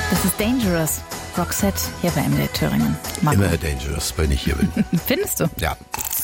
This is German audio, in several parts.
Das ist Dangerous. Roxette hier bei MDR Thüringen. Immer dangerous, wenn ich hier bin. Findest du? Ja.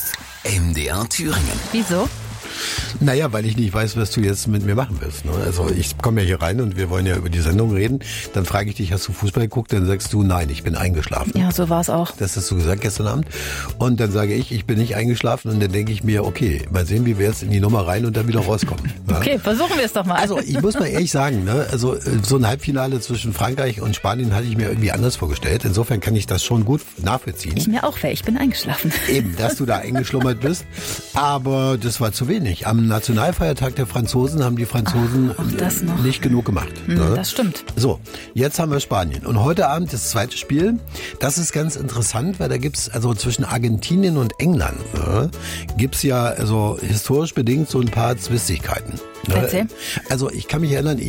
MDR Thüringen. Wieso? Naja, weil ich nicht weiß, was du jetzt mit mir machen willst. Ne? Also ich komme ja hier rein und wir wollen ja über die Sendung reden. Dann frage ich dich, hast du Fußball geguckt? Dann sagst du, nein, ich bin eingeschlafen. Ja, so war es auch. Das hast du gesagt gestern Abend. Und dann sage ich bin nicht eingeschlafen. Und dann denke ich mir, okay, mal sehen, wie wir jetzt in die Nummer rein und dann wieder rauskommen. Ja? Okay, versuchen wir es doch mal. Also ich muss mal ehrlich sagen, ne? Also so ein Halbfinale zwischen Frankreich und Spanien hatte ich mir irgendwie anders vorgestellt. Insofern kann ich das schon gut nachvollziehen. Ich mir auch, ich bin eingeschlafen. Eben, dass du da eingeschlummert bist. Aber das war zu wenig. Am Nationalfeiertag der Franzosen haben die Franzosen nicht genug gemacht. Ne? Das stimmt. So, jetzt haben wir Spanien. Und heute Abend das zweite Spiel. Das ist ganz interessant, weil da gibt's also zwischen Argentinien und England gibt's ja also historisch bedingt so ein paar Zwistigkeiten. Ne? Erzähl. Also ich kann mich erinnern,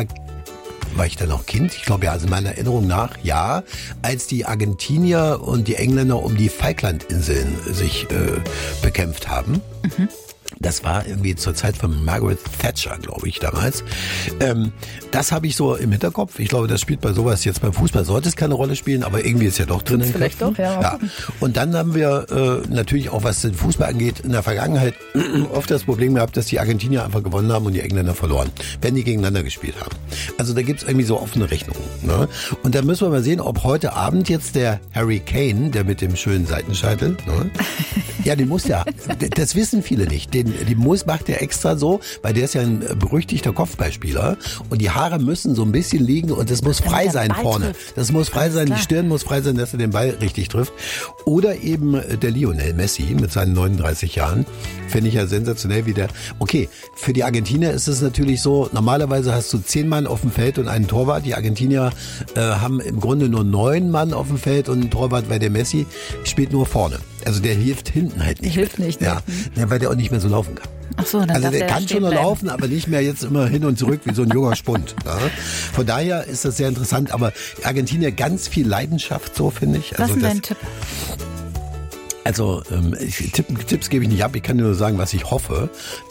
war ich dann noch Kind? Ich glaube ja, also meiner Erinnerung nach, ja, als die Argentinier und die Engländer um die Falklandinseln sich bekämpft haben. Mhm. Das war irgendwie zur Zeit von Margaret Thatcher, glaube ich, damals. Das habe ich so im Hinterkopf. Ich glaube, das spielt bei sowas jetzt beim Fußball, sollte es keine Rolle spielen, aber irgendwie ist ja doch drin. Vielleicht doch, ja. Und dann haben wir natürlich auch, was den Fußball angeht, in der Vergangenheit oft das Problem gehabt, dass die Argentinier einfach gewonnen haben und die Engländer verloren, wenn die gegeneinander gespielt haben. Also da gibt's irgendwie so offene Rechnungen. Ne? Und da müssen wir mal sehen, ob heute Abend jetzt der Harry Kane, der mit dem schönen Seitenscheitel, ne? Ja, den muss ja, das wissen viele nicht. Die macht er extra so, weil der ist ja ein berüchtigter Kopfballspieler und die Haare müssen so ein bisschen liegen und das muss frei sein vorne. Das muss frei sein, die Stirn muss frei sein, dass er den Ball richtig trifft. Oder eben der Lionel Messi mit seinen 39 Jahren. Finde ich ja sensationell, wie der. Okay, für die Argentinier ist es natürlich so, normalerweise hast du 10 Mann auf dem Feld und einen Torwart. Die Argentinier haben im Grunde nur 9 Mann auf dem Feld und einen Torwart, weil der Messi spielt nur vorne. Also der hilft hinten halt nicht. Hilft nicht. Ja, weil der auch nicht mehr so laufen kann. Ach so, dann also der kann schon noch bleiben. laufen, aber nicht mehr jetzt immer hin und zurück wie so ein junger Spund. Ja. Von daher ist das sehr interessant. Aber Argentinier ganz viel Leidenschaft, so finde ich. Was ist dein Tipp? Also Tipps gebe ich nicht ab. Ich kann nur sagen, was ich hoffe.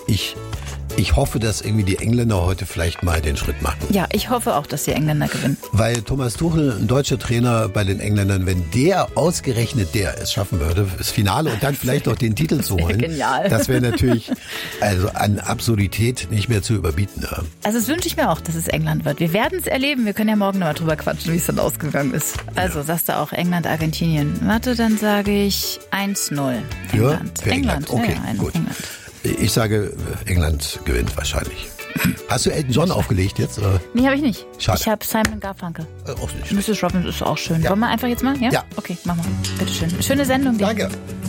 Ich hoffe, dass irgendwie die Engländer heute vielleicht mal den Schritt machen. Ja, ich hoffe auch, dass die Engländer gewinnen. Weil Thomas Tuchel, ein deutscher Trainer bei den Engländern, wenn der ausgerechnet es schaffen würde, das Finale und dann vielleicht noch den Titel zu holen, genial. Das wäre natürlich also an Absurdität nicht mehr zu überbieten. Ja. Also das wünsche ich mir auch, dass es England wird. Wir werden es erleben. Wir können ja morgen nochmal drüber quatschen, wie es dann ausgegangen ist. Also sagst du auch England, Argentinien. Warte, dann sage ich 1-0 England. Für England. Okay, gut. England. Ich sage, England gewinnt wahrscheinlich. Hast du Elton John aufgelegt jetzt? Oder? Nee, habe ich nicht. Schade. Ich habe Simon Garfunkel. Auch nicht. Mrs. Robinson ist auch schön. Ja. Wollen wir einfach jetzt mal? Ja? Ja. Okay, machen wir. Bitteschön. Schöne Sendung dir. Danke.